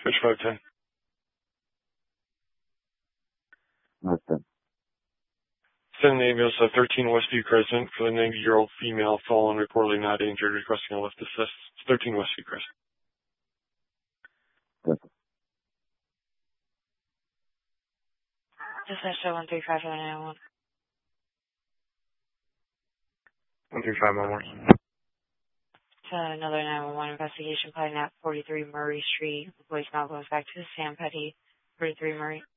Switch 510. Okay. Send an ambulance to 13 Westview Crescent for the 90-year-old female fallen, reportedly not injured, requesting a lift assist. It's 13 Westview Crescent. Okay. Just show 135 13511. Another 911 investigation planning at 43 Murray Street. The police now goes back to Sam Petty, 43 Murray.